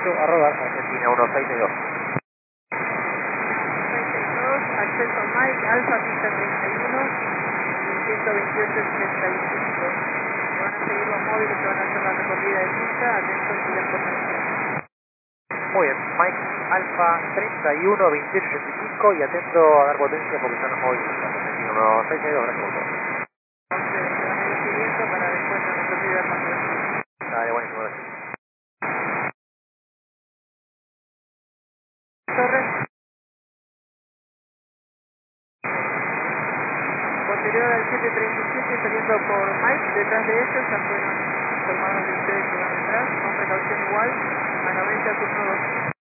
a rodar, Argentina 162. 162, acceso Mike, Alfa, pista 31, 128.65. Van a seguir los móviles que van a hacer la recorrida de pista, atentos si les potencia. Muy bien, Mike, Alfa 31, 2885 y atento a dar potencia porque están los móviles. Argentina 162, gracias por todo. Entonces, se van a ir siguiendo para después de recorrida de pista. Dale, buenísimo, gracias. Torres. Posterior al 737 saliendo por Mike, detrás de ellos ya fueron informados de ustedes que van detrás, con precaución igual, a 90 turno 2.